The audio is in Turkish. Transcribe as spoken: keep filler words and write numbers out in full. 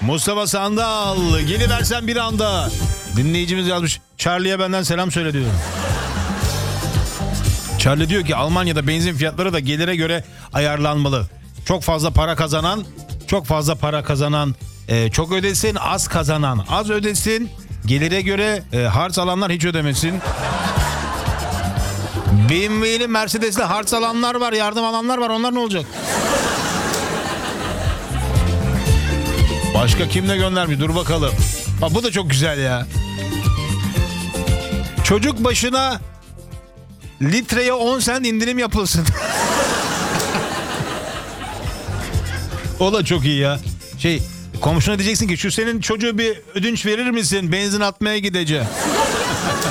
Mustafa Sandal, geliversen bir anda. Dinleyicimiz yazmış, Charlie'ye benden selam söyle diyor. Charlie diyor ki Almanya'da benzin fiyatları da gelire göre ayarlanmalı. Çok fazla para kazanan, çok fazla para kazanan e, çok ödesin, az kazanan az ödesin. Gelire göre e, harç alanlar hiç ödemesin. B M W'li, Mercedes'li harç alanlar var, yardım alanlar var. Onlar ne olacak? Başka kimle göndermiş? Dur bakalım. Bak bu da çok güzel ya. Çocuk başına litreye on sent indirim yapılsın. O da çok iyi ya. Şey, komşuna diyeceksin ki şu senin çocuğu bir ödünç verir misin? Benzin atmaya gideceğim.